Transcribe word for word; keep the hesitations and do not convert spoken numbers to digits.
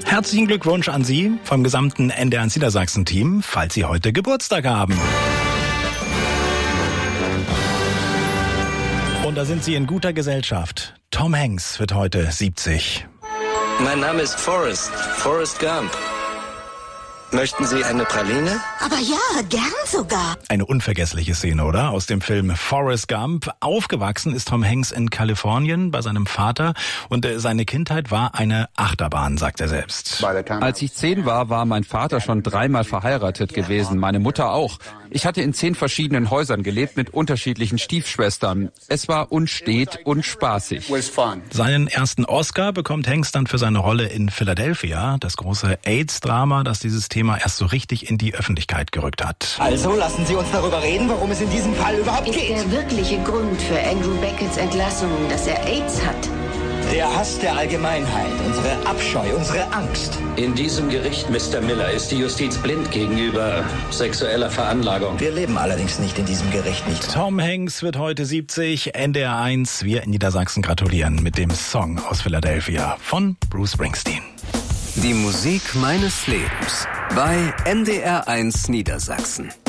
Herzlichen Glückwunsch an Sie vom gesamten N D R eins Niedersachsen-Team, falls Sie heute Geburtstag haben. Und da sind Sie in guter Gesellschaft. Tom Hanks wird heute siebzig. Mein Name ist Forrest, Forrest Gump. Möchten Sie eine Praline? Aber ja, gern sogar. Eine unvergessliche Szene, oder? Aus dem Film Forrest Gump. Aufgewachsen ist Tom Hanks in Kalifornien bei seinem Vater und äh, seine Kindheit war eine Achterbahn, sagt er selbst. Als ich zehn war, war mein Vater schon dreimal verheiratet gewesen, meine Mutter auch. Ich hatte in zehn verschiedenen Häusern gelebt mit unterschiedlichen Stiefschwestern. Es war unstet und spaßig. Seinen ersten Oscar bekommt Hanks dann für seine Rolle in Philadelphia, das große AIDS-Drama, das dieses Thema erst so richtig in die Öffentlichkeit gerückt hat. Also lassen Sie uns darüber reden, worum es in diesem Fall überhaupt ist geht. Ist der wirkliche Grund für Andrew Becketts Entlassung, dass er AIDS hat? Der Hass der Allgemeinheit, unsere Abscheu, unsere Angst. In diesem Gericht, Mister Miller, ist die Justiz blind gegenüber sexueller Veranlagung. Wir leben allerdings nicht in diesem Gericht, nicht? Tom Hanks wird heute siebzig, N D R eins. Wir in Niedersachsen gratulieren mit dem Song aus Philadelphia von Bruce Springsteen. Die Musik meines Lebens bei N D R eins Niedersachsen.